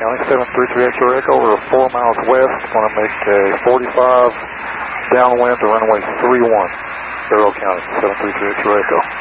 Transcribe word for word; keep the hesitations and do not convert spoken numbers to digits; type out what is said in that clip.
County, seven three three Echo Echo. We're four miles west. Want to make a forty-five downwind to runway three one. Carroll County, seven three three Echo Echo.